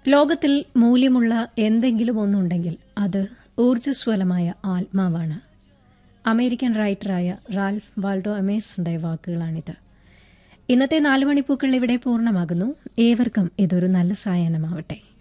ലോകത്തിൽ മൂല്യമുള്ള എന്തെങ്കിലും ഒന്നുണ്ടെങ്കിൽ അത് ഊർജ്ജസ്വലമായ ആത്മാവാണ്. American റൈറ്ററായ Ralph Waldo എമേഴ്സന്റെ വാക്കുകളാണിത്. ഇന്നത്തെ 4 മണിപ്പൂക്കൾ ഇവിടെ പൂർണ്ണമാകുന്നു. ഏവർക്കും ഇതൊരു നല്ല സായാഹ്നമാവട്ടെ.